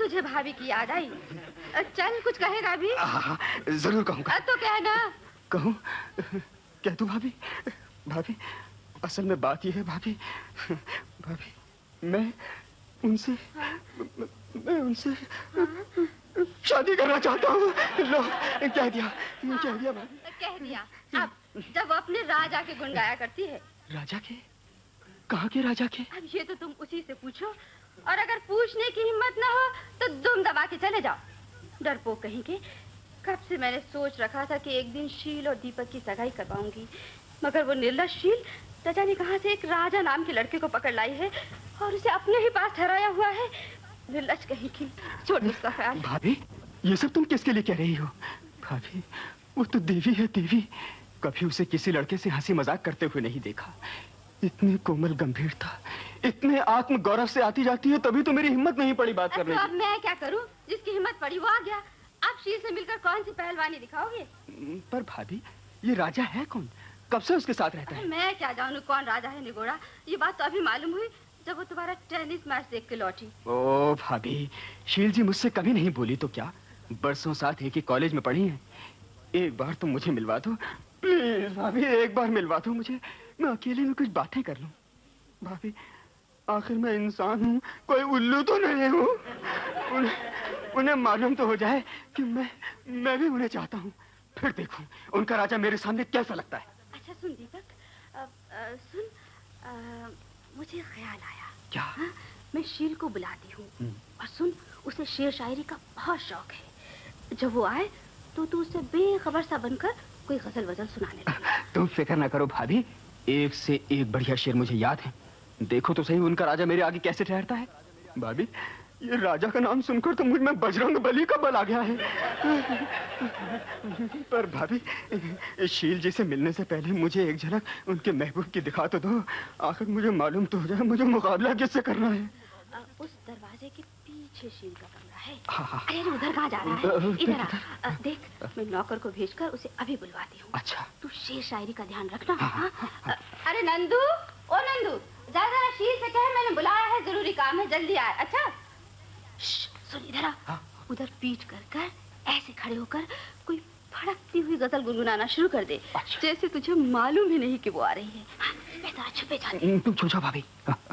तुझे भाभी की याद आई? चल, कुछ कहेगा भी? हाँ, जरूर कहूँगा। तो कहना। कहूँ? कह दूँ भाभी? भाभी, असल में बात यह है भाभी, मैं उनसे शादी करना चाहता हूँ। लो, कह दिया भाभी। कह दिया। अब जब वो अपने राजा के गुण गाया करती है। राजा के? कहाँ के राजा के? अब ये तो तुम उसी से पूछो, और अगर पूछने की हिम्मत ना हो तो दुम दबा के चले जाओ। डरपोक कहीं के। कब से मैंने सोच रखा था कि एक दिन शील और दीपक की सगाई करवाऊंगी, मगर वो निर्लज शील न जाने कहाँ से एक राजा नाम के लड़के को पकड़ लाई है और उसे अपने ही पास ठहराया हुआ है। निर्लज कहीं की। छोड़ दो उसका ख्याल। भाभी, ये सब तुम किसके लिए कह रही हो? भाभी, वो तो देवी है, देवी। कभी उसे किसी लड़के से हंसी मजाक करते हुए नहीं देखा। इतनी कोमल गंभीरता, इतने आत्म गौरव से आती जाती है, तभी तो मेरी हिम्मत नहीं पड़ी बात करने की। अब मैं क्या करूं? जिसकी हिम्मत पड़ी वो आ गया। अब शील से मिलकर कौन सी पहलवानी दिखाओगे? पर भाभी, ये राजा है कौन? कब से उसके साथ रहता है? मैं क्या जानूं कौन राजा है निगोड़ा। ये बात तो अभी मालूम हुई जब वो तुम्हारा टेनिस मैच देख के लौटी। ओ भाभी, शील जी मुझसे कभी नहीं बोली तो क्या? बरसों साथ एक ही कॉलेज में पढ़ी हैं। एक बार तुम मुझे मिलवा दो प्लीज भाभी, एक बार मिलवा दो मुझे। मैं अकेले में कुछ बातें कर लूं। भाभी, आखिर मैं इंसान हूँ, कोई उल्लू तो नहीं हूँ। उन्हें मालूम तो हो जाए कि मैं भी उन्हें चाहता हूँ। फिर देखूं उनका राजा मेरे सामने कैसा लगता है। अच्छा सुन दीपक, सुन, मुझे ख्याल आया। क्या? मैं शील को बुलाती हूँ और सुन, उसे शेर शायरी का बहुत शौक है। जब वो आए तो तू उससे बेखबर सा बनकर कोई गजल वजल सुनाने लगे। तुम फिक्र ना करो भाभी, एक से एक बढ़िया शेर मुझे याद है। देखो तो सही उनका राजा मेरे आगे कैसे ठहरता है। भाभी, ये राजा का नाम सुनकर तो मुझ में बजरंग बली का बल आ गया है। पर भाभी, शील जी से मिलने से पहले मुझे एक झलक उनके महबूब की दिखा तो दो। आखिर मुझे मालूम तो हो जाए मुझे मुकाबला किससे करना है। उस दरवाजे के पीछे शील का कमरा है। हाँ। अरे उधर कहाँ जा रहा है? इधर आ। देख, मैं नौकर को भेजकर उसे अभी बुलवाती हूँ। अच्छा। तू शेर शायरी का ध्यान रखना। हाँ। अरे नंदू, ओ नंदू, जरा शील से कह मैंने बुलाया है, जरूरी काम है, जल्दी आए। अच्छा सुन, इधर आ। उधर पीठ कर ऐसे खड़े होकर कोई फड़कती हुई गजल गुनगुनाना शुरू कर दे। अच्छा। जैसे तुझे मालूम ही नहीं कि वो आ रही है। मैं जरा छुपे जाती हूँ। तुम छो जाओ भाभी।